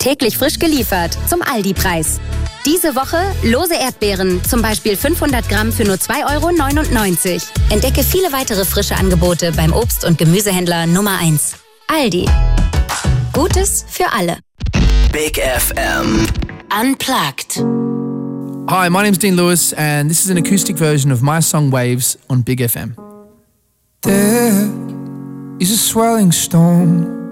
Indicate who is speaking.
Speaker 1: Täglich frisch geliefert zum Aldi-Preis. Diese Woche lose Erdbeeren, zum Beispiel 500 Gramm für nur 2,99 €. Entdecke viele weitere frische Angebote beim Obst- und Gemüsehändler Nummer 1. Aldi. Gutes für alle.
Speaker 2: Big FM.
Speaker 1: Unplugged.
Speaker 3: Hi, my name's Dean Lewis, and this is an acoustic version of my song Waves on Big FM.
Speaker 4: There is a swelling storm